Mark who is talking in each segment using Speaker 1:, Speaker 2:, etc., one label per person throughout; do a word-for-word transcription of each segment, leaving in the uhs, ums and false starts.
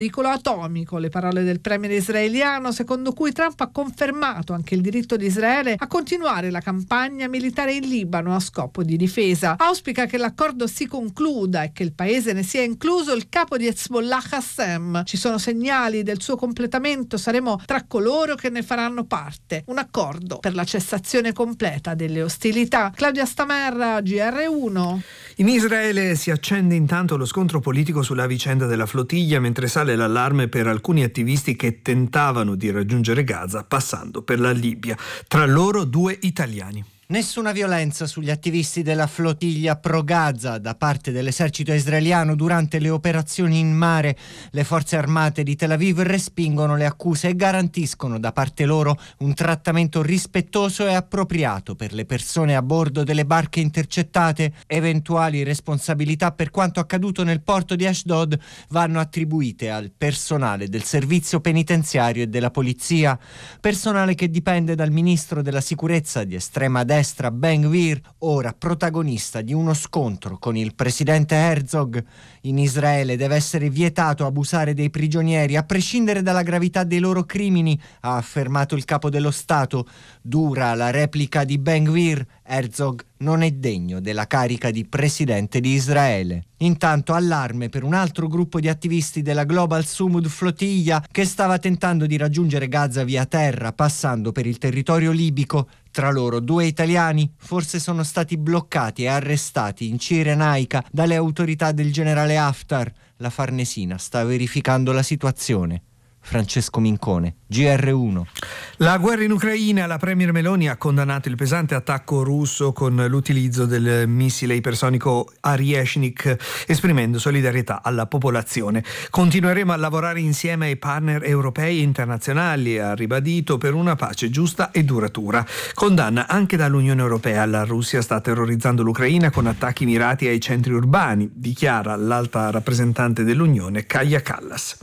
Speaker 1: pericolo atomico, le parole del premier israeliano, secondo cui Trump ha confermato anche il diritto di Israele a continuare la campagna militare in Libano a scopo di difesa. Auspica che l'accordo si concluda e che il paese ne sia incluso il capo di Hezbollah Qassem. Ci sono segnali del suo completamento, saremo tra coloro che ne faranno parte. Un accordo per la cessazione completa delle ostilità. Claudia Stamerra, G R uno.
Speaker 2: In Israele si accende intanto lo scontro politico sulla vicenda della flottiglia, mentre sale l'allarme per alcuni attivisti che tentavano di raggiungere Gaza passando per la Libia. Tra loro due italiani.
Speaker 3: Nessuna violenza sugli attivisti della flottiglia pro-Gaza da parte dell'esercito israeliano durante le operazioni in mare. Le forze armate di Tel Aviv respingono le accuse e garantiscono da parte loro un trattamento rispettoso e appropriato per le persone a bordo delle barche intercettate. Eventuali responsabilità per quanto accaduto nel porto di Ashdod vanno attribuite al personale del servizio penitenziario e della polizia. Personale che dipende dal ministro della sicurezza di estrema destra Ben Gvir, ora protagonista di uno scontro con il presidente Herzog. In Israele deve essere vietato abusare dei prigionieri a prescindere dalla gravità dei loro crimini, ha affermato il capo dello Stato. Dura la replica di Ben Gvir: Herzog non è degno della carica di presidente di Israele. Intanto allarme per un altro gruppo di attivisti della Global Sumud Flotilla che stava tentando di raggiungere Gaza via terra passando per il territorio libico. Tra loro due italiani forse sono stati bloccati e arrestati in Cirenaica dalle autorità del generale Haftar. La Farnesina sta verificando la situazione. Francesco Mincone, G R uno.
Speaker 2: La guerra in Ucraina, la premier Meloni ha condannato il pesante attacco russo con l'utilizzo del missile ipersonico Oryezhnik, esprimendo solidarietà alla popolazione. Continueremo a lavorare insieme ai partner europei e internazionali, ha ribadito, per una pace giusta e duratura. Condanna anche dall'Unione Europea. La Russia sta terrorizzando l'Ucraina con attacchi mirati ai centri urbani, dichiara l'alta rappresentante dell'Unione Kaja Kallas.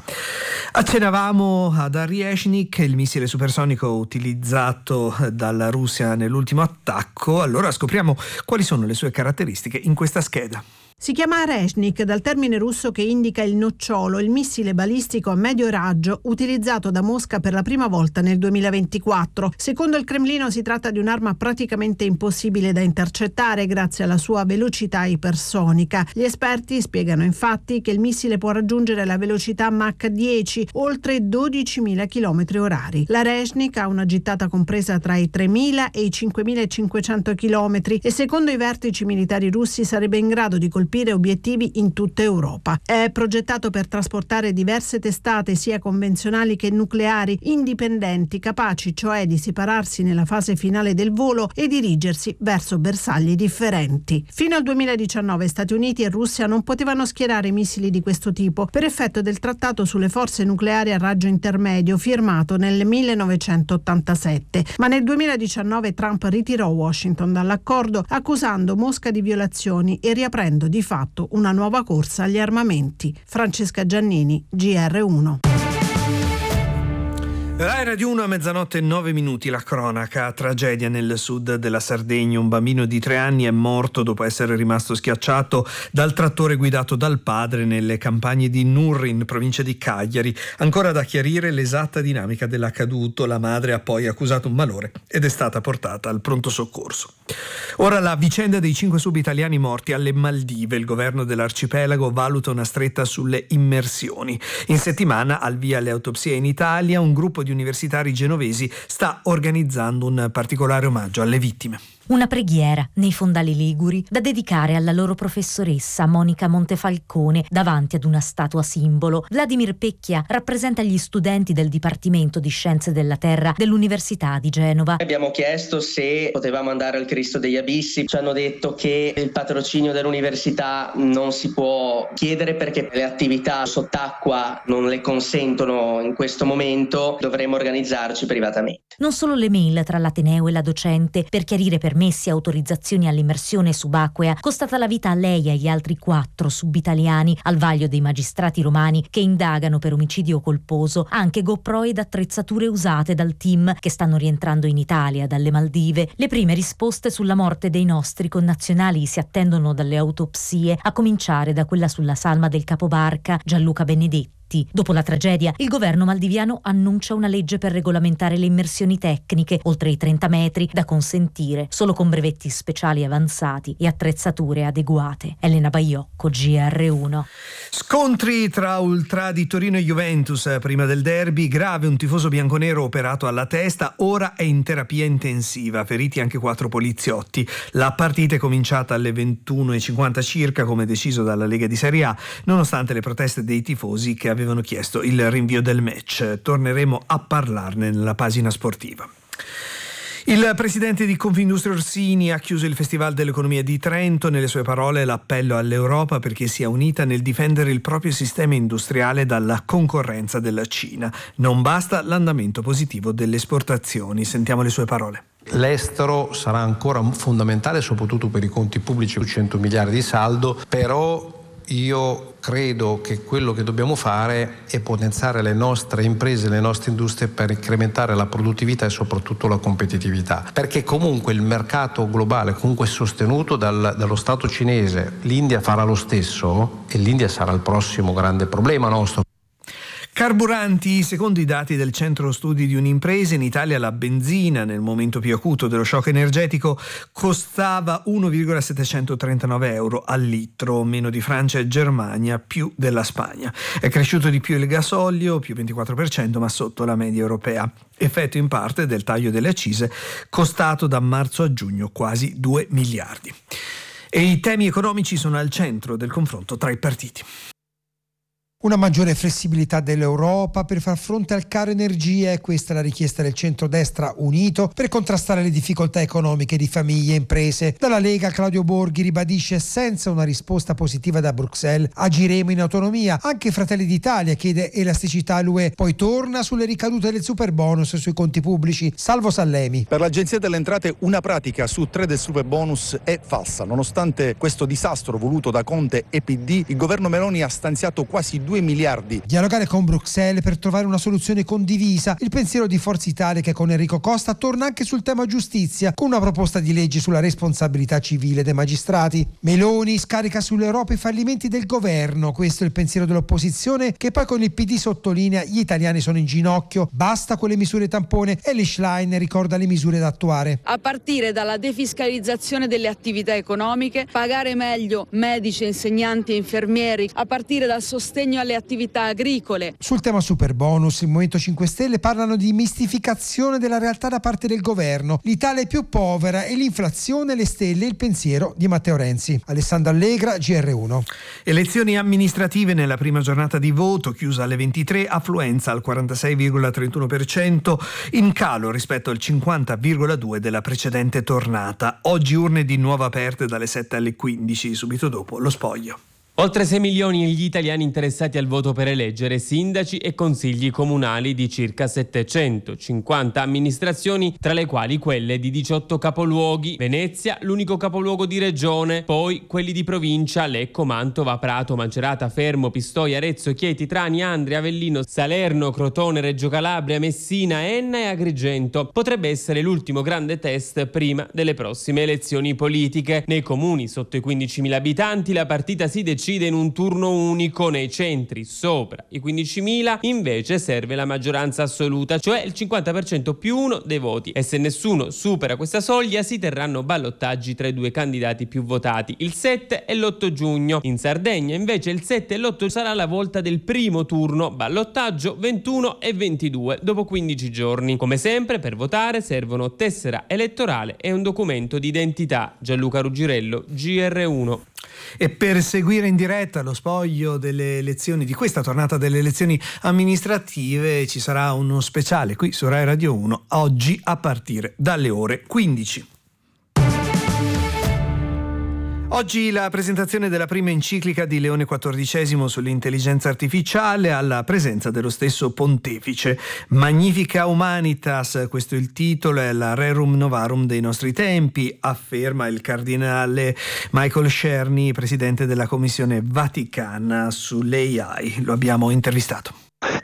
Speaker 2: Accennavamo ad Oryezhnik, il missile supersonico utilizzato dalla Russia nell'ultimo attacco. Allora scopriamo quali sono le sue caratteristiche in questa scheda.
Speaker 4: Si chiama Oryezhnik dal termine russo che indica il nocciolo, il missile balistico a medio raggio utilizzato da Mosca per la prima volta nel duemilaventiquattro. Secondo il Cremlino si tratta di un'arma praticamente impossibile da intercettare grazie alla sua velocità ipersonica. Gli esperti spiegano infatti che il missile può raggiungere la velocità Mach dieci, oltre dodicimila chilometri orari. L'Oryezhnik ha una gittata compresa tra i tremila e i cinquemilacinquecento chilometri e secondo i vertici militari russi sarebbe in grado di colpire obiettivi in tutta Europa. È progettato per trasportare diverse testate sia convenzionali che nucleari, indipendenti, capaci cioè di separarsi nella fase finale del volo e dirigersi verso bersagli differenti. Fino al duemiladiciannove Stati Uniti e Russia non potevano schierare missili di questo tipo per effetto del trattato sulle forze nucleari a raggio intermedio firmato nel millenovecentottantasette, ma nel duemiladiciannove Trump ritirò Washington dall'accordo accusando Mosca di violazioni e riaprendo di fatto una nuova corsa agli armamenti. Francesca Giannini, G R uno.
Speaker 2: Rai Radio uno a mezzanotte e nove minuti, la cronaca. Tragedia nel sud della Sardegna. Un bambino di tre anni è morto dopo essere rimasto schiacciato dal trattore guidato dal padre nelle campagne di Nurri, in provincia di Cagliari. Ancora da chiarire l'esatta dinamica dell'accaduto. La madre ha poi accusato un malore ed è stata portata al pronto soccorso. Ora la vicenda dei cinque sub-italiani morti alle Maldive. Il governo dell'arcipelago valuta una stretta sulle immersioni. In settimana, al via le autopsie in Italia, un gruppo di universitari genovesi sta organizzando un particolare omaggio alle vittime.
Speaker 5: Una preghiera nei fondali liguri da dedicare alla loro professoressa Monica Montefalcone davanti ad una statua simbolo. Vladimir Pecchia rappresenta gli studenti del Dipartimento di Scienze della Terra dell'Università di Genova.
Speaker 6: Abbiamo chiesto se potevamo andare al Cristo degli Abissi. Ci hanno detto che il patrocinio dell'università non si può chiedere perché le attività sott'acqua non le consentono in questo momento. Dovremo organizzarci privatamente.
Speaker 5: Non solo le mail tra l'ateneo e la docente per chiarire per permessi e autorizzazioni all'immersione subacquea, costata la vita a lei e agli altri quattro subitaliani, al vaglio dei magistrati romani che indagano per omicidio colposo, anche GoPro ed attrezzature usate dal team che stanno rientrando in Italia dalle Maldive. Le prime risposte sulla morte dei nostri connazionali si attendono dalle autopsie, a cominciare da quella sulla salma del capobarca Gianluca Benedetti. brevetti. Dopo la tragedia, il governo maldiviano annuncia una legge per regolamentare le immersioni tecniche oltre i trenta metri da consentire solo con brevetti speciali avanzati e attrezzature adeguate. Elena Baiocco, G R uno.
Speaker 2: Scontri tra ultra di Torino e Juventus prima del derby, grave un tifoso bianconero operato alla testa, ora è in terapia intensiva, feriti anche quattro poliziotti. La partita è cominciata alle ventuno e cinquanta circa, come deciso dalla Lega di Serie A, nonostante le proteste dei tifosi che avevano chiesto il rinvio del match. Torneremo a parlarne nella pagina sportiva. Il presidente di Confindustria Orsini ha chiuso il Festival dell'Economia di Trento. Nelle sue parole l'appello all'Europa perché sia unita nel difendere il proprio sistema industriale dalla concorrenza della Cina. Non basta l'andamento positivo delle esportazioni. Sentiamo le sue parole.
Speaker 7: L'estero sarà ancora fondamentale, soprattutto per i conti pubblici, cento miliardi di saldo, però io credo che quello che dobbiamo fare è potenziare le nostre imprese, le nostre industrie per incrementare la produttività e soprattutto la competitività, perché comunque il mercato globale comunque è sostenuto dal, dallo Stato cinese. L'India farà lo stesso e l'India sarà il prossimo grande problema nostro.
Speaker 2: Carburanti, secondo i dati del centro studi di un'impresa, in Italia la benzina nel momento più acuto dello shock energetico costava uno virgola settecentotrentanove euro al litro, meno di Francia e Germania, più della Spagna. È cresciuto di più il gasolio, più ventiquattro per cento, ma sotto la media europea. Effetto in parte del taglio delle accise, costato da marzo a giugno quasi due miliardi. E i temi economici sono al centro del confronto tra i partiti.
Speaker 8: Una maggiore flessibilità dell'Europa per far fronte al caro energia, e questa è la richiesta del centrodestra unito per contrastare le difficoltà economiche di famiglie e imprese. Dalla Lega Claudio Borghi ribadisce: senza una risposta positiva da Bruxelles agiremo in autonomia. Anche Fratelli d'Italia chiede elasticità all'U E. Poi torna sulle ricadute del superbonus sui conti pubblici. Salvo Sallemi.
Speaker 9: Per l'Agenzia delle Entrate una pratica su tre del superbonus è falsa. Nonostante questo disastro voluto da Conte e P D, il governo Meloni ha stanziato quasi due miliardi.
Speaker 8: Dialogare con Bruxelles per trovare una soluzione condivisa. Il pensiero di Forza Italia, che con Enrico Costa torna anche sul tema giustizia con una proposta di legge sulla responsabilità civile dei magistrati. Meloni scarica sull'Europa i fallimenti del governo. Questo è il pensiero dell'opposizione, che poi con il P D sottolinea: gli italiani sono in ginocchio, basta con le misure tampone. Elly Schlein ricorda le misure da attuare.
Speaker 10: A partire dalla defiscalizzazione delle attività economiche, pagare meglio medici, insegnanti e infermieri, a partire dal sostegno alle attività agricole.
Speaker 8: Sul tema superbonus, il Movimento cinque Stelle parlano di mistificazione della realtà da parte del governo. L'Italia è più povera e l'inflazione le stelle, il pensiero di Matteo Renzi. Alessandro Allegra, G R uno.
Speaker 2: Elezioni amministrative nella prima giornata di voto, chiusa alle ventitré, affluenza al quarantasei virgola trentuno per cento, in calo rispetto al cinquanta virgola due per cento della precedente tornata. Oggi urne di nuovo aperte dalle sette alle quindici, subito dopo lo spoglio.
Speaker 11: Oltre sei milioni gli italiani interessati al voto per eleggere sindaci e consigli comunali di circa settecentocinquanta amministrazioni, tra le quali quelle di diciotto capoluoghi: Venezia, l'unico capoluogo di regione, poi quelli di provincia: Lecco, Mantova, Prato, Macerata, Fermo, Pistoia, Arezzo, Chieti, Trani, Andria, Avellino, Salerno, Crotone, Reggio Calabria, Messina, Enna e Agrigento. Potrebbe essere l'ultimo grande test prima delle prossime elezioni politiche. Nei comuni sotto i quindicimila abitanti la partita si decide in un turno unico. Nei centri sopra i quindicimila invece serve la maggioranza assoluta, cioè il cinquanta per cento più uno dei voti, e se nessuno supera questa soglia si terranno ballottaggi tra i due candidati più votati il sette e l'otto giugno. In Sardegna invece il sette e l'otto sarà la volta del primo turno, ballottaggio ventuno e ventidue dopo quindici giorni. Come sempre per votare servono tessera elettorale e un documento di identità. Gianluca Ruggirello, G R uno.
Speaker 2: E per seguire in diretta lo spoglio delle elezioni, di questa tornata delle elezioni amministrative, ci sarà uno speciale qui su Rai Radio uno oggi a partire dalle ore quindici. Oggi la presentazione della prima enciclica di Leone quattordicesimo sull'intelligenza artificiale, alla presenza dello stesso pontefice. Magnifica Humanitas, questo è il titolo, è la rerum novarum dei nostri tempi, afferma il cardinale Michael Cerny, presidente della Commissione Vaticana sull'A I. Lo abbiamo intervistato.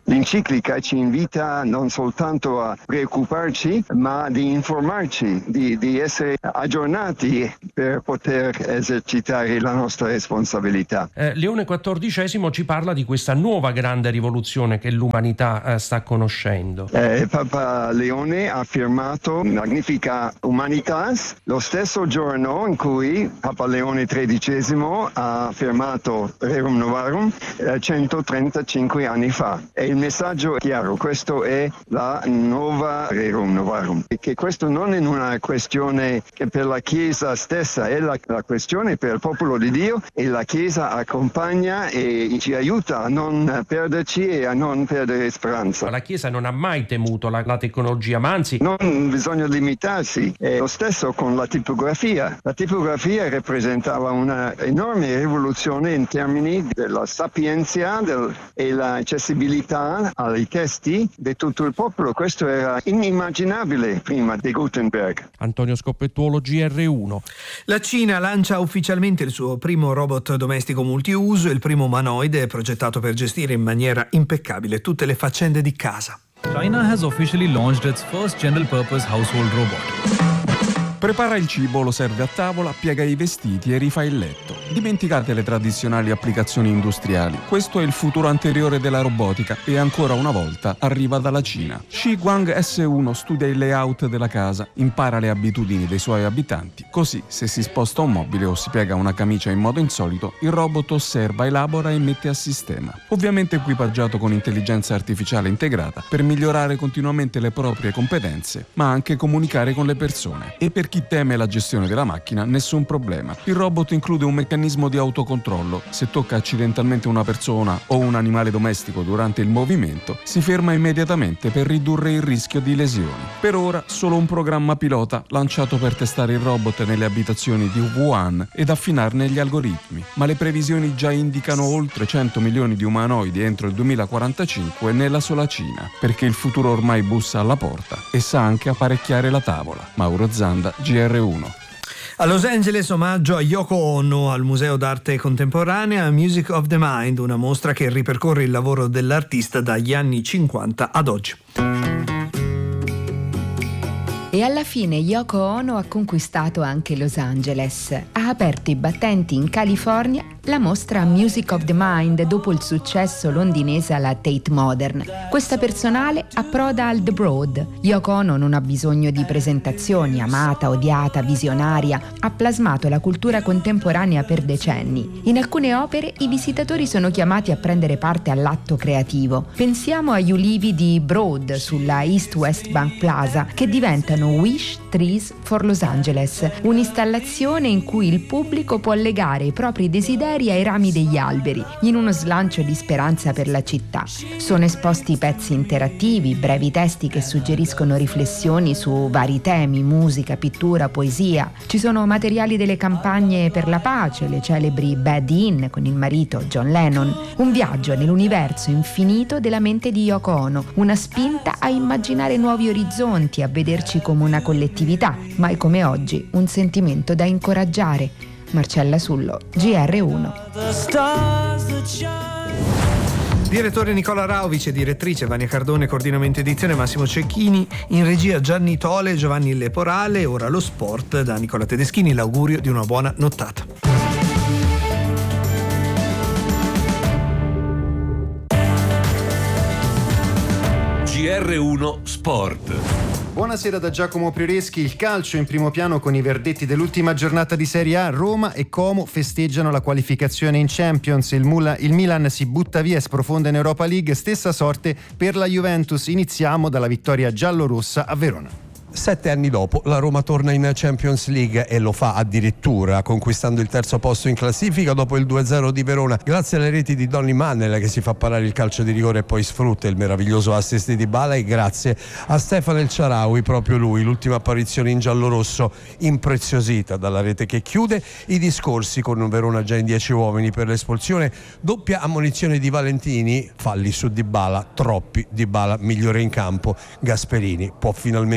Speaker 12: l'enciclica ci invita non soltanto a preoccuparci, ma di informarci, di, di essere aggiornati per poter esercitare la nostra responsabilità.
Speaker 13: Eh, Leone quattordicesimo ci parla di questa nuova grande rivoluzione che l'umanità eh, sta conoscendo.
Speaker 12: Eh, Papa Leone ha firmato Magnificat Humanitas lo stesso giorno in cui Papa Leone tredicesimo ha firmato Rerum Novarum eh, centotrentacinque anni fa. E il messaggio è chiaro, questo è la nuova Rerum Novarum. E che questo non è una questione che per la Chiesa stessa, è la, la questione per il popolo di Dio, e la Chiesa accompagna e ci aiuta a non perderci e a non perdere speranza.
Speaker 13: La Chiesa non ha mai temuto la, la tecnologia, ma anzi...
Speaker 12: Non bisogna limitarsi. È lo stesso con la tipografia. La tipografia rappresentava una enorme rivoluzione in termini della sapienza del, e l'accessibilità ai testi di tutto il popolo. Questo era inimmaginabile prima di Gutenberg.
Speaker 13: Antonio Scoppettuolo, G R uno.
Speaker 2: La Cina lancia ufficialmente il suo primo robot domestico multiuso, il primo umanoide progettato per gestire in maniera impeccabile tutte le faccende di casa.
Speaker 14: China has officially launched its first general purpose household robot.
Speaker 15: Prepara il cibo, lo serve a tavola, piega i vestiti e rifà il letto. Dimenticate le tradizionali applicazioni industriali. Questo è il futuro anteriore della robotica e ancora una volta arriva dalla Cina. Shi Guang S uno studia il layout della casa, impara le abitudini dei suoi abitanti. Così, se si sposta un mobile o si piega una camicia in modo insolito, il robot osserva, elabora e mette a sistema. Ovviamente equipaggiato con intelligenza artificiale integrata per migliorare continuamente le proprie competenze, ma anche comunicare con le persone. E per chi teme la gestione della macchina, nessun problema. Il robot include un meccanismo di autocontrollo. Se tocca accidentalmente una persona o un animale domestico durante il movimento, si ferma immediatamente per ridurre il rischio di lesioni. Per ora solo un programma pilota lanciato per testare il robot nelle abitazioni di Wuhan ed affinarne gli algoritmi, ma le previsioni già indicano oltre cento milioni di umanoidi entro il duemilaquarantacinque nella sola Cina, perché il futuro ormai bussa alla porta e sa anche apparecchiare la tavola. Mauro Zanda, G R uno.
Speaker 2: A Los Angeles omaggio a Yoko Ono al Museo d'Arte Contemporanea Music of the Mind, una mostra che ripercorre il lavoro dell'artista dagli anni cinquanta ad oggi.
Speaker 16: E alla fine Yoko Ono ha conquistato anche Los Angeles. Ha aperto i battenti in California la mostra Music of the Mind dopo il successo londinese alla Tate Modern. Questa personale approda al The Broad. Yoko Ono non ha bisogno di presentazioni, amata, odiata, visionaria, ha plasmato la cultura contemporanea per decenni. In alcune opere i visitatori sono chiamati a prendere parte all'atto creativo. Pensiamo agli ulivi di Broad sulla East West Bank Plaza, che diventano Wish Trees for Los Angeles, un'installazione in cui il pubblico può legare i propri desideri ai rami degli alberi, in uno slancio di speranza per la città. Sono esposti pezzi interattivi, brevi testi che suggeriscono riflessioni su vari temi, musica, pittura, poesia. Ci sono materiali delle campagne per la pace, le celebri Bad In con il marito John Lennon, un viaggio nell'universo infinito della mente di Yoko Ono, una spinta a immaginare nuovi orizzonti, a vederci come una collettività, mai come oggi un sentimento da incoraggiare. Marcella Sullo, G R uno.
Speaker 2: Direttore Nicola Rauvice, direttrice Vania Cardone, coordinamento edizione Massimo Cecchini, in regia Gianni Tole, Giovanni Leporale. Ora lo sport da Nicola Tedeschini, l'augurio di una buona nottata.
Speaker 17: G R uno Sport.
Speaker 18: Buonasera da Giacomo Prioreschi. Il calcio in primo piano con i verdetti dell'ultima giornata di Serie A. Roma e Como festeggiano la qualificazione in Champions. Il, Mula, il Milan si butta via e sprofonda in Europa League. Stessa sorte per la Juventus. Iniziamo dalla vittoria giallorossa a Verona.
Speaker 19: Sette anni dopo la Roma torna in Champions League e lo fa addirittura conquistando il terzo posto in classifica dopo il due a zero di Verona, grazie alle reti di Donny Mannel che si fa parare il calcio di rigore e poi sfrutta il meraviglioso assist di Dybala, e grazie a Stefano El Shaarawy, proprio lui, l'ultima apparizione in giallorosso impreziosita dalla rete che chiude i discorsi con un Verona già in dieci uomini per l'espulsione. Doppia ammonizione di Valentini, falli su Dybala, troppi. Dybala migliore in campo, Gasperini può finalmente gioire.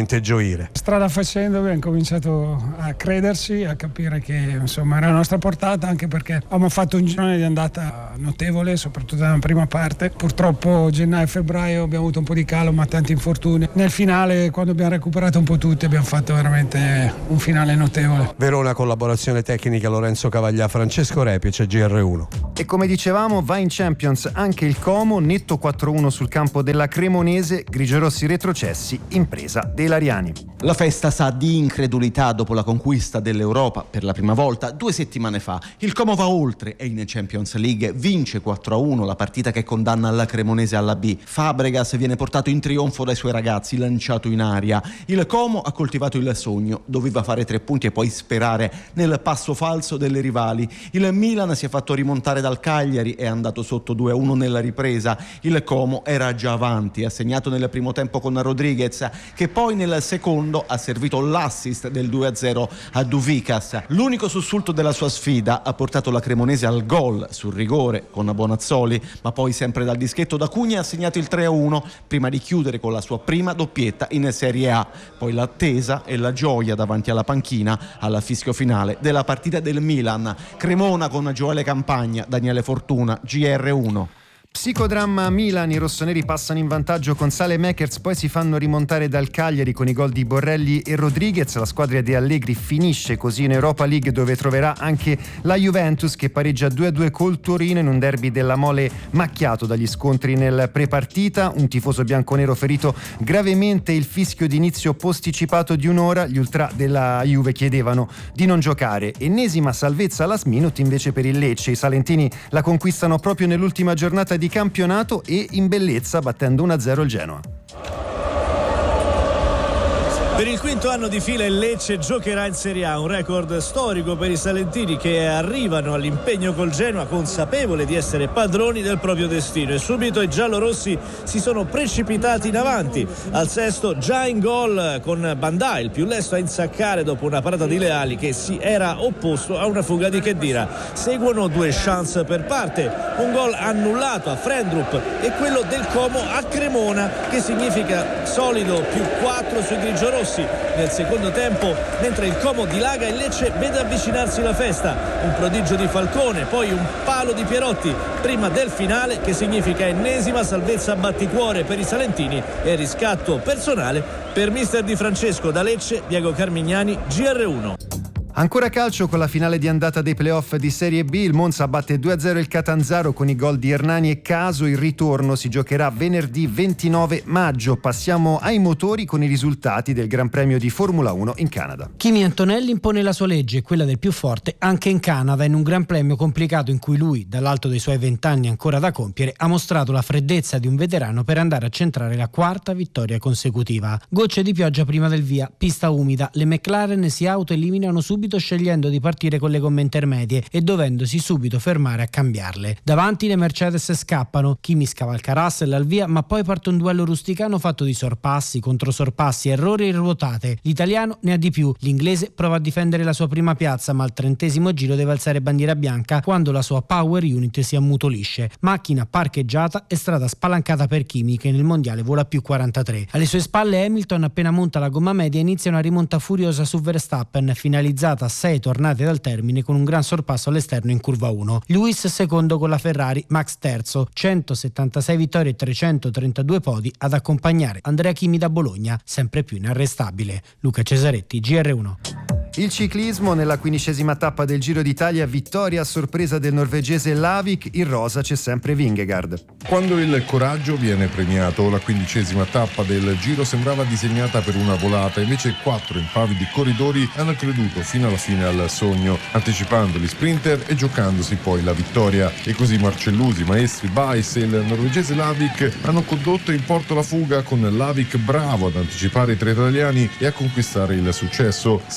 Speaker 19: morire.
Speaker 20: Strada facendo abbiamo cominciato a crederci, a capire che insomma era la nostra portata, anche perché abbiamo fatto un girone di andata notevole, soprattutto nella prima parte. Purtroppo gennaio e febbraio abbiamo avuto un po' di calo, ma tanti infortuni. Nel finale, quando abbiamo recuperato un po' tutti, abbiamo fatto veramente un finale notevole.
Speaker 19: Verona, collaborazione tecnica Lorenzo Cavaglia, Francesco Repice, G R uno.
Speaker 18: E come dicevamo, va in Champions anche il Como, netto quattro uno sul campo della Cremonese, grigiorossi retrocessi, impresa dei Lariani.
Speaker 21: La festa sa di incredulità dopo la conquista dell'Europa per la prima volta due settimane fa. Il Como va oltre e in Champions League vince quattro a uno la partita che condanna la Cremonese alla B. Fabregas viene portato in trionfo dai suoi ragazzi, lanciato in aria. Il Como ha coltivato il sogno, doveva fare tre punti e poi sperare nel passo falso delle rivali. Il Milan si è fatto rimontare dal Cagliari, è andato sotto due a uno nella ripresa. Il Como era già avanti, ha segnato nel primo tempo con Rodriguez, che poi nel secondo ha servito l'assist del due a zero a Duvikas. L'unico sussulto della sua sfida ha portato la Cremonese al gol sul rigore con Bonazzoli, ma poi sempre dal dischetto da Cugna ha segnato il tre a uno prima di chiudere con la sua prima doppietta in Serie A. Poi l'attesa e la gioia davanti alla panchina alla fischio finale della partita del Milan. Cremona con Gioele Campagna, Daniele Fortuna, G R uno.
Speaker 18: Psicodramma Milan, i rossoneri passano in vantaggio con Saelemaekers, poi si fanno rimontare dal Cagliari con i gol di Borrelli e Rodriguez. La squadra di Allegri finisce così in Europa League, dove troverà anche la Juventus, che pareggia due a due col Torino in un derby della Mole macchiato dagli scontri nel prepartita. Un tifoso bianconero ferito gravemente, il fischio d'inizio posticipato di un'ora. Gli ultra della Juve chiedevano di non giocare. Ennesima salvezza last minute invece per il Lecce. I salentini la conquistano proprio nell'ultima giornata di campionato e in bellezza, battendo uno a zero il Genoa.
Speaker 22: Per il quinto anno di fila il Lecce giocherà in Serie A, un record storico per i salentini che arrivano all'impegno col Genoa consapevole di essere padroni del proprio destino, e subito i giallorossi si sono precipitati in avanti. Al sesto già in gol con Bandai, il più lesto a insaccare dopo una parata di Leali che si era opposto a una fuga di Khedira. Seguono due chance per parte, un gol annullato a Frendrup e quello del Como a Cremona, che significa solido più quattro sui grigiorossi. Nel secondo tempo, mentre il Como dilaga, il Lecce vede avvicinarsi la festa. Un prodigio di Falcone, poi un palo di Pierotti prima del finale, che significa ennesima salvezza a batticuore per i salentini e riscatto personale per mister Di Francesco. Da Lecce, Diego Carmignani, G R uno.
Speaker 18: Ancora calcio con la finale di andata dei playoff di Serie B. Il Monza batte due a zero il Catanzaro con i gol di Hernani e Caso. Il ritorno si giocherà venerdì ventinove maggio. Passiamo ai motori con i risultati del Gran Premio di Formula uno in Canada.
Speaker 23: Kimi Antonelli impone la sua legge e quella del più forte anche in Canada, in un Gran Premio complicato in cui lui, dall'alto dei suoi vent'anni ancora da compiere, ha mostrato la freddezza di un veterano per andare a centrare la quarta vittoria consecutiva. Gocce di pioggia prima del via, pista umida, le McLaren si autoeliminano subito, scegliendo di partire con le gomme intermedie e dovendosi subito fermare a cambiarle. Davanti le Mercedes scappano, Kimi scavalca Russell al via, ma poi parte un duello rusticano fatto di sorpassi, controsorpassi, errori e ruotate. L'italiano ne ha di più, l'inglese prova a difendere la sua prima piazza, ma al trentesimo giro deve alzare bandiera bianca quando la sua power unit si ammutolisce. Macchina parcheggiata e strada spalancata per Kimi, che nel mondiale vola più quarantatré. Alle sue spalle Hamilton, appena monta la gomma media, inizia una rimonta furiosa su Verstappen, finalizzata a sei tornate dal termine con un gran sorpasso all'esterno in curva uno. Lewis secondo con la Ferrari, Max terzo, centosettantasei vittorie e trecentotrentadue podi ad accompagnare Andrea Kimi da Bologna, sempre più inarrestabile. Luca Cesaretti, G R uno.
Speaker 18: Il ciclismo nella quindicesima tappa del Giro d'Italia, vittoria a sorpresa del norvegese Lavik. In rosa c'è sempre Vingegaard.
Speaker 24: Quando il coraggio viene premiato, la quindicesima tappa del Giro sembrava disegnata per una volata, invece quattro impavidi corridori hanno creduto fino alla fine al sogno, anticipando gli sprinter e giocandosi poi la vittoria. E così Marcellusi, Maestri, Bais e il norvegese Lavik hanno condotto in porto la fuga, con Lavik bravo ad anticipare i tre italiani e a conquistare il successo, secondo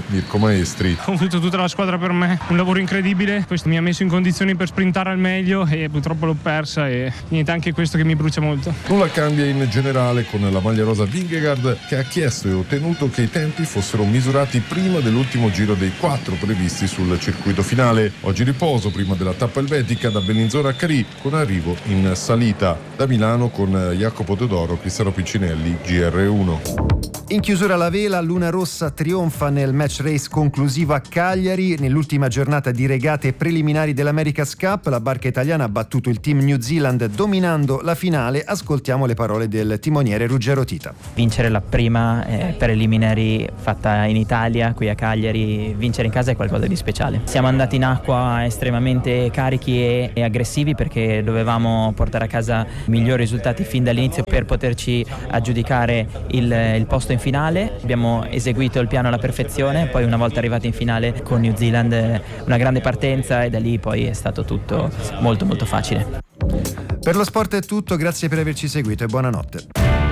Speaker 24: Mirko Maestri.
Speaker 20: Ho avuto tutta la squadra per me, un lavoro incredibile, questo mi ha messo in condizioni per sprintare al meglio e purtroppo l'ho persa e niente, anche questo che mi brucia molto.
Speaker 24: Nulla cambia in generale con la maglia rosa Vingegaard, che ha chiesto e ottenuto che i tempi fossero misurati prima dell'ultimo giro dei quattro previsti sul circuito finale. Oggi riposo prima della tappa elvetica da Bellinzona a Carì, con arrivo in salita. Da Milano con Jacopo Teodoro, Cristiano Piccinelli, G R uno.
Speaker 18: In chiusura la vela, Luna Rossa trionfa nel match race conclusivo a Cagliari. Nell'ultima giornata di regate preliminari dell'America's Cup, la barca italiana ha battuto il team New Zealand dominando la finale. Ascoltiamo le parole del timoniere Ruggero Tita.
Speaker 1: Vincere la prima eh, preliminari fatta in Italia, qui a Cagliari, vincere in casa è qualcosa di speciale. Siamo andati in acqua estremamente carichi e, e aggressivi perché dovevamo portare a casa migliori risultati fin dall'inizio per poterci aggiudicare il, il posto in finale. Abbiamo eseguito il piano alla perfezione, poi una volta arrivati in finale con New Zealand una grande partenza e da lì poi è stato tutto molto molto facile.
Speaker 18: Per lo sport è tutto, grazie per averci seguito e buonanotte.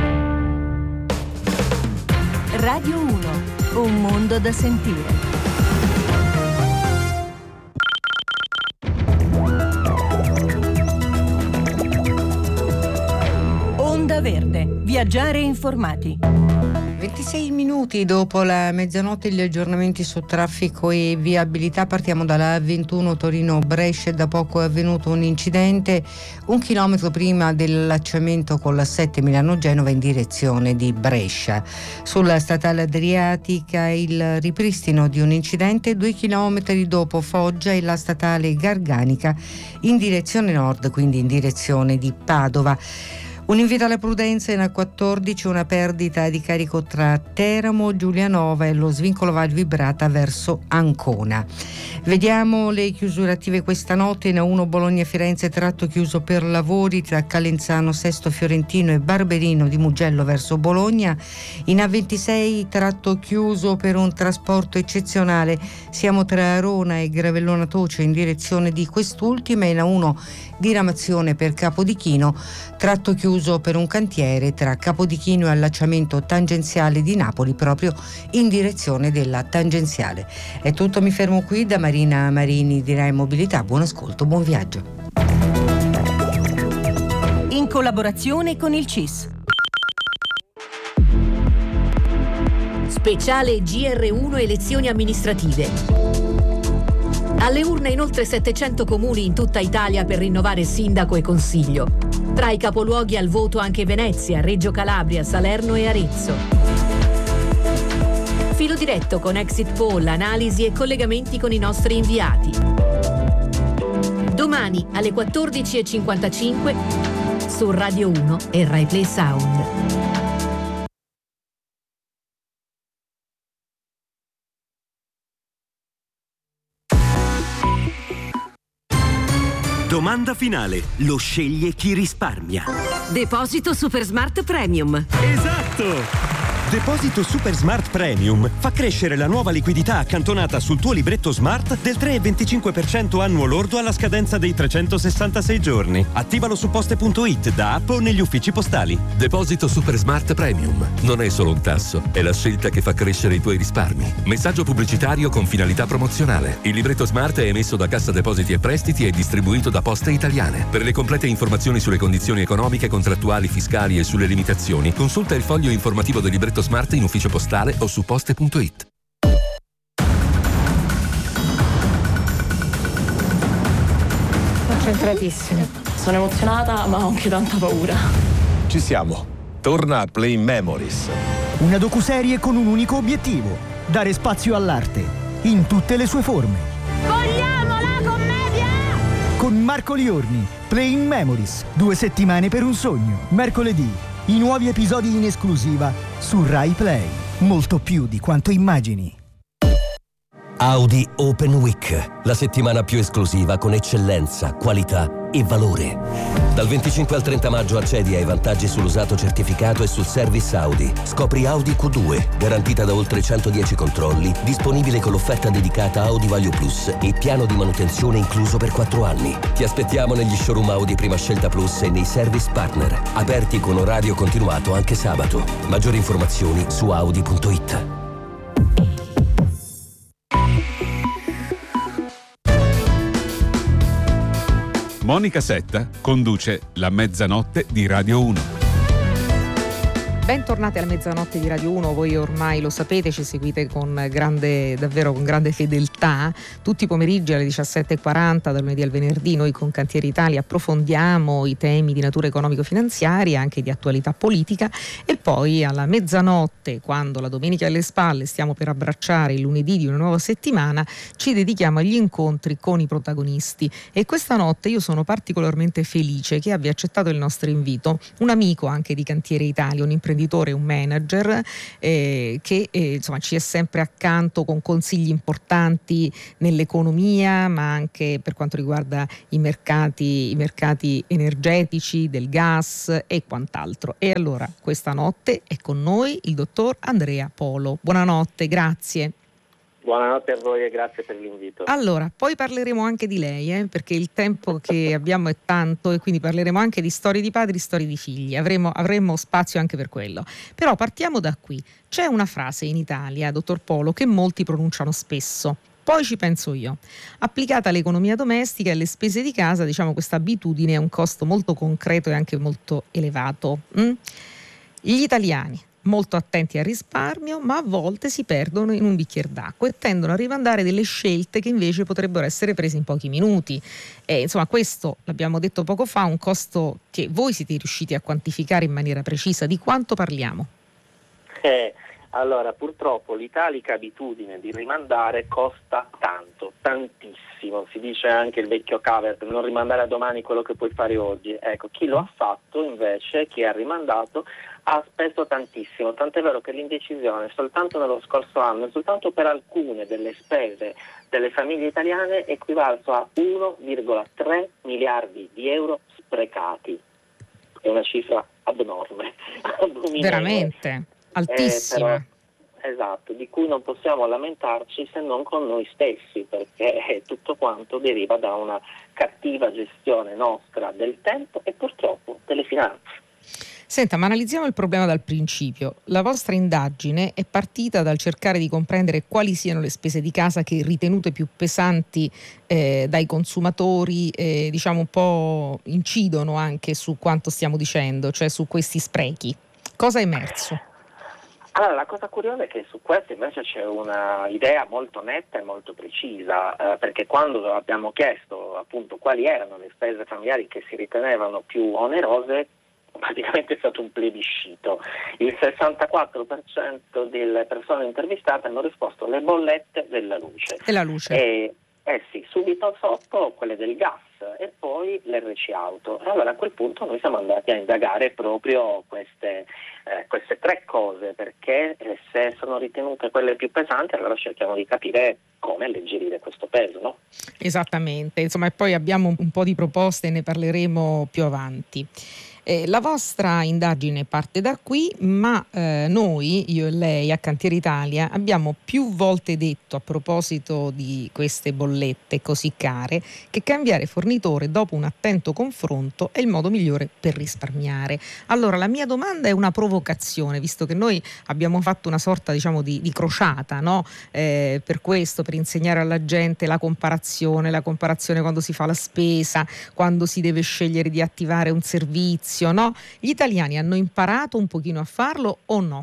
Speaker 3: Radio uno, un mondo da sentire. Onda Verde, viaggiare informati.
Speaker 4: ventisei minuti dopo la mezzanotte gli aggiornamenti su traffico e viabilità. Partiamo dalla A ventuno Torino-Brescia. Da poco è avvenuto un incidente un chilometro prima dell'allacciamento con la sette Milano-Genova in direzione di Brescia. Sulla statale Adriatica il ripristino di un incidente due chilometri dopo Foggia e la statale Garganica in direzione nord, quindi in direzione di Padova. Un invito alla prudenza in A quattordici, una perdita di carico tra Teramo, Giulianova e lo svincolo Val Vibrata verso Ancona. Vediamo le chiusure attive questa notte. In A uno Bologna-Firenze, tratto chiuso per lavori tra Calenzano, Sesto Fiorentino e Barberino di Mugello verso Bologna. In A ventisei tratto chiuso per un trasporto eccezionale. Siamo tra Arona e Gravellona Toce in direzione di quest'ultima. In A uno diramazione per Capodichino, tratto chiuso per un cantiere tra Capodichino e allacciamento tangenziale di Napoli proprio in direzione della tangenziale. È tutto, mi fermo qui. Da Marina Marini di Rai Mobilità, buon ascolto, buon viaggio.
Speaker 3: In collaborazione con il C I S. Speciale G R uno elezioni amministrative. Alle urne in oltre settecento comuni in tutta Italia per rinnovare sindaco e consiglio. Tra i capoluoghi al voto anche Venezia, Reggio Calabria, Salerno e Arezzo. Filo diretto con exit poll, analisi e collegamenti con i nostri inviati. Domani alle quattordici e cinquantacinque su Radio uno e Rai Play Sound.
Speaker 6: Domanda finale. Lo sceglie chi risparmia.
Speaker 3: Deposito Super Smart Premium.
Speaker 6: Esatto! Deposito Super Smart Premium fa crescere la nuova liquidità accantonata sul tuo libretto Smart del tre virgola venticinque per cento annuo lordo alla scadenza dei trecentosessantasei giorni. Attivalo su poste punto it, da app o negli uffici postali.
Speaker 17: Deposito Super Smart Premium. Non è solo un tasso, è la scelta che fa crescere i tuoi risparmi. Messaggio pubblicitario con finalità promozionale. Il libretto Smart è emesso da Cassa Depositi e Prestiti e distribuito da Poste Italiane. Per le complete informazioni sulle condizioni economiche, contrattuali, fiscali e sulle limitazioni, consulta il foglio informativo del libretto Smart in ufficio postale o su poste punto it.
Speaker 25: Concentratissimi. Sono emozionata ma ho anche tanta paura.
Speaker 26: Ci siamo. Torna a Playing Memories.
Speaker 27: Una docuserie con un unico obiettivo: dare spazio all'arte, in tutte le sue forme.
Speaker 25: Vogliamo la commedia!
Speaker 27: Con Marco Liorni, Playing Memories. Due settimane per un sogno. Mercoledì. I nuovi episodi in esclusiva su Rai Play. Molto più di quanto immagini.
Speaker 28: Audi Open Week, la settimana più esclusiva con eccellenza, qualità e valore. Dal venticinque al trenta maggio accedi ai vantaggi sull'usato certificato e sul service Audi. Scopri Audi Q due, garantita da oltre centodieci controlli, disponibile con l'offerta dedicata Audi Value Plus e piano di manutenzione incluso per quattro anni. Ti aspettiamo negli showroom Audi Prima Scelta Plus e nei service partner, aperti con orario continuato anche sabato. Maggiori informazioni su audi punto it.
Speaker 5: Monica Setta conduce La Mezzanotte di Radio uno.
Speaker 7: Bentornati alla Mezzanotte di Radio uno, voi ormai lo sapete, ci seguite con grande, davvero con grande fedeltà. Tutti i pomeriggi alle diciassette e quaranta, dal lunedì al venerdì, noi con Cantieri Italia approfondiamo i temi di natura economico-finanziaria, anche di attualità politica, e poi alla mezzanotte, quando la domenica è alle spalle, stiamo per abbracciare il lunedì di una nuova settimana, ci dedichiamo agli incontri con i protagonisti. E questa notte io sono particolarmente felice che abbia accettato il nostro invito un amico anche di Cantieri Italia, un imprenditore, un manager eh, che eh, insomma ci è sempre accanto con consigli importanti nell'economia, ma anche per quanto riguarda i mercati, i mercati energetici, del gas e quant'altro. E allora questa notte è con noi il dottor Andrea Polo. Buonanotte, grazie.
Speaker 8: Buonanotte a voi e grazie per l'invito.
Speaker 7: Allora, poi parleremo anche di lei, eh, perché il tempo che abbiamo è tanto, e quindi parleremo anche di storie di padri, storie di figli. Avremo, avremo spazio anche per quello. Però partiamo da qui. C'è una frase in Italia, dottor Polo, che molti pronunciano spesso. Poi ci penso io. Applicata all'economia domestica e alle spese di casa, diciamo, questa abitudine ha un costo molto concreto e anche molto elevato. Mm? Gli italiani molto attenti al risparmio, ma a volte si perdono in un bicchiere d'acqua e tendono a rimandare delle scelte che invece potrebbero essere prese in pochi minuti. E, insomma, questo, l'abbiamo detto poco fa, un costo che voi siete riusciti a quantificare in maniera precisa. Di quanto parliamo?
Speaker 8: Eh, allora, purtroppo l'italica abitudine di rimandare costa tanto, tantissimo. Si dice anche il vecchio Cavert, non rimandare a domani quello che puoi fare oggi. Ecco, chi lo ha fatto invece, chi ha rimandato, ha speso tantissimo, tant'è vero che l'indecisione soltanto nello scorso anno e soltanto per alcune delle spese delle famiglie italiane è equivalso a uno virgola tre miliardi di euro sprecati. È una cifra abnorme,
Speaker 7: veramente altissima.
Speaker 8: Eh, però, esatto, di cui non possiamo lamentarci se non con noi stessi, perché tutto quanto deriva da una cattiva gestione nostra del tempo e purtroppo delle finanze.
Speaker 7: Senta, ma analizziamo il problema dal principio. La vostra indagine è partita dal cercare di comprendere quali siano le spese di casa che ritenute più pesanti eh, dai consumatori, eh, diciamo un po' incidono anche su quanto stiamo dicendo, cioè su questi sprechi. Cosa è emerso?
Speaker 8: Allora, la cosa curiosa è che su questo invece c'è una idea molto netta e molto precisa, eh, perché quando abbiamo chiesto appunto quali erano le spese familiari che si ritenevano più onerose, praticamente è stato un plebiscito. Il sessantaquattro per cento delle persone intervistate hanno risposto le bollette della luce.
Speaker 7: Della luce.
Speaker 8: E, eh sì, subito sotto quelle del gas e poi l'R C auto. Allora a quel punto noi siamo andati a indagare proprio queste, eh, queste tre cose, perché eh, se sono ritenute quelle più pesanti, allora cerchiamo di capire come alleggerire questo peso, no?
Speaker 7: Esattamente, insomma, e poi abbiamo un po' di proposte e ne parleremo più avanti. Eh, la vostra indagine parte da qui, ma eh, noi, io e lei, a Cantieri Italia, abbiamo più volte detto a proposito di queste bollette così care che cambiare fornitore dopo un attento confronto è il modo migliore per risparmiare. Allora, la mia domanda è una provocazione, visto che noi abbiamo fatto una sorta, diciamo, di, di crociata, no? Eh, per questo, per insegnare alla gente la comparazione, la comparazione quando si fa la spesa, quando si deve scegliere di attivare un servizio. No? Gli italiani hanno imparato un pochino a farlo o no?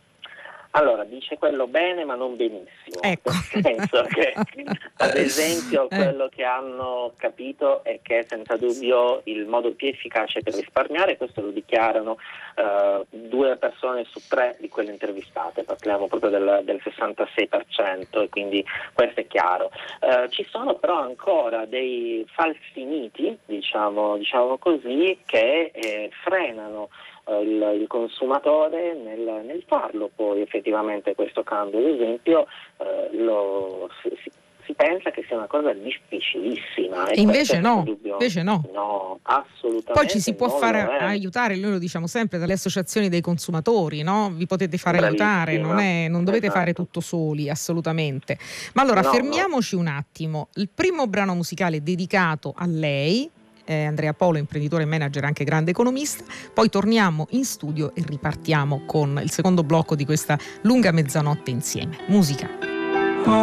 Speaker 8: Allora, dice quello bene ma non benissimo,
Speaker 7: ecco.
Speaker 8: Nel senso che ad esempio quello che hanno capito è che senza dubbio il modo più efficace per risparmiare, questo lo dichiarano uh, due persone su tre di quelle intervistate, parliamo proprio del, del sessantasei per cento, e quindi questo è chiaro. Uh, ci sono però ancora dei falsi miti, diciamo, diciamo così, che eh, frenano Il, il consumatore nel, nel farlo poi effettivamente questo cambio. Ad esempio eh, lo, si, si pensa che sia una cosa difficilissima
Speaker 7: e invece no, invece no
Speaker 8: no assolutamente.
Speaker 7: Poi ci si può fare aiutare, noi lo diciamo sempre, dalle associazioni dei consumatori, no? Vi potete fare Bravissima. aiutare, non, è, non dovete esatto. fare tutto soli, assolutamente. Ma allora no, fermiamoci no. un attimo. Il primo brano musicale è dedicato a lei, Eh, Andrea Polo, imprenditore e manager, anche grande economista. Poi torniamo in studio e ripartiamo con il secondo blocco di questa lunga mezzanotte insieme. Musica.